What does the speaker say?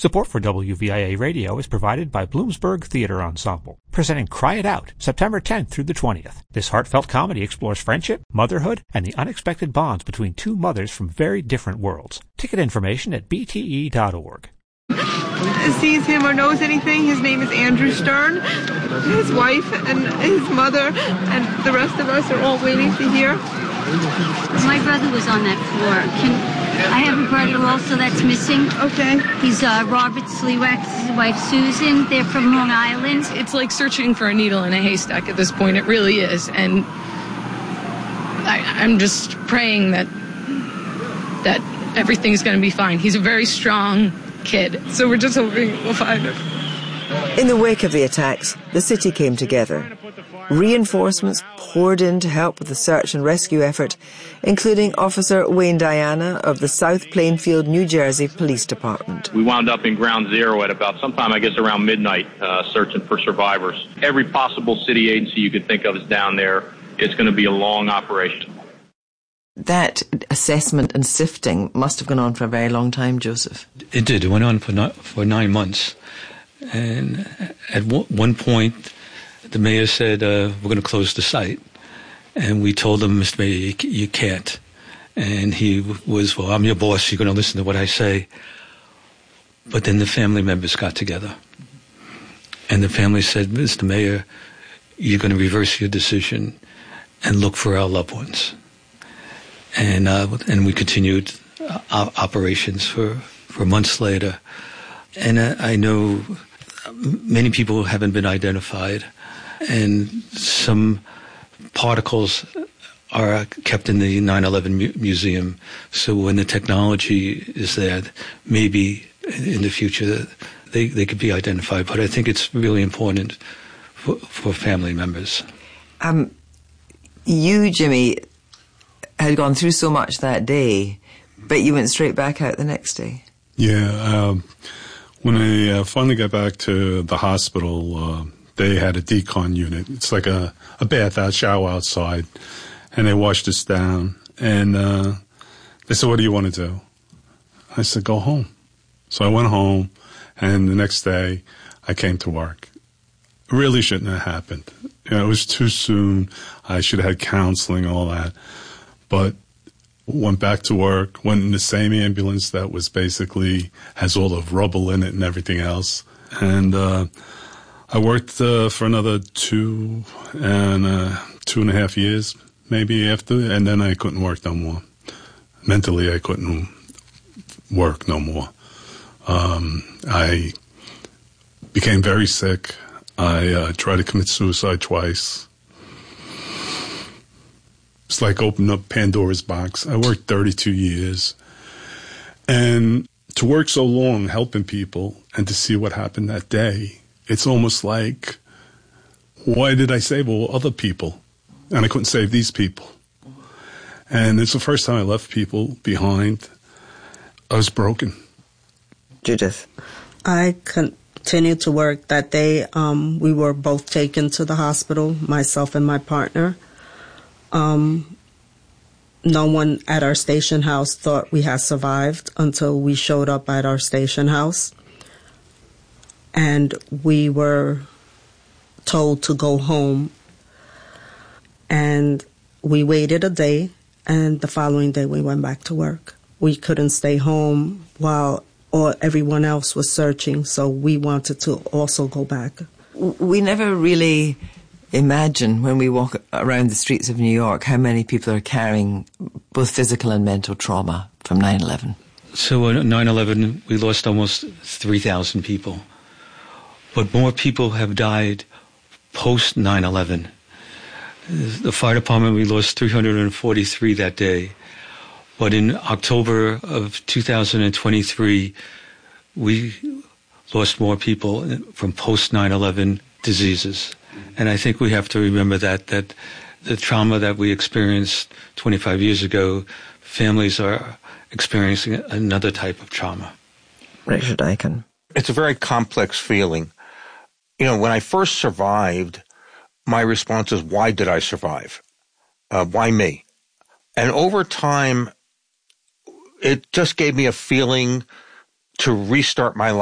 Support for WVIA Radio is provided by Bloomsburg Theater Ensemble, presenting Cry It Out, September 10th through the 20th. This heartfelt comedy explores friendship, motherhood, and the unexpected bonds between two mothers from very different worlds. Ticket information at bte.org. Sees him or knows anything, his name is Andrew Stern. His wife and his mother and the rest of us are all waiting to hear. My brother was on that floor. I have a brother also that's missing. Okay. He's Robert Sliwack's wife, Susan. They're from Long Island. It's like searching for a needle in a haystack at this point. It really is. And I'm just praying that everything's going to be fine. He's a very strong kid, so we're just hoping we'll find him. In the wake of the attacks, the city came together. Reinforcements poured in to help with the search and rescue effort, including Officer Wayne Diana of the South Plainfield, New Jersey Police Department. We wound up in ground zero at about sometime, I guess, around midnight, searching for survivors. Every possible city agency you could think of is down there. It's going to be a long operation. That assessment and sifting must have gone on for a very long time, Joseph. It did. It went on for 9 months. And at one point, the mayor said, we're going to close the site. And we told him, Mr. Mayor, you can't. And he was, well, I'm your boss. You're going to listen to what I say. But then the family members got together. And the family said, Mr. Mayor, you're going to reverse your decision and look for our loved ones. And we continued operations for months later. And I know many people haven't been identified, and some particles are kept in the 9/11 museum. So when the technology is there, maybe in the future they could be identified. But I think it's really important for family members. You, Jimmy, had gone through so much that day, but you went straight back out the next day. Yeah. When I finally got back to the hospital, they had a decon unit. It's like a bath out, shower outside. And they washed us down. And they said, what do you want to do? I said, go home. So I went home, and the next day I came to work. It really shouldn't have happened. You know, it was too soon. I should have had counseling, all that. But went back to work, went in the same ambulance that was basically has all the rubble in it and everything else. And I worked for another 2.5 years, maybe after, and then I couldn't work no more. Mentally, I couldn't work no more. I became very sick. I tried to commit suicide twice. It's like opening up Pandora's box. I worked 32 years. And to work so long helping people and to see what happened that day, it's almost like, why did I save all other people? And I couldn't save these people. And it's the first time I left people behind. I was broken. Judith? I continued to work that day. We were both taken to the hospital, myself and my partner. No one at our station house thought we had survived until we showed up at our station house. And we were told to go home. And we waited a day, and the following day we went back to work. We couldn't stay home while everyone else was searching, so we wanted to also go back. We never really imagine when we walk around the streets of New York how many people are carrying both physical and mental trauma from 9/11. So on 9/11, we lost almost 3,000 people. But more people have died post 9/11. The fire department, we lost 343 that day. But in October of 2023, we lost more people from post 9/11 diseases. And I think we have to remember that the trauma that we experienced 25 years ago, families are experiencing another type of trauma. Richard Eichen. It's a very complex feeling. You know, when I first survived, my response is, why did I survive? Why me? And over time, it just gave me a feeling to restart my life.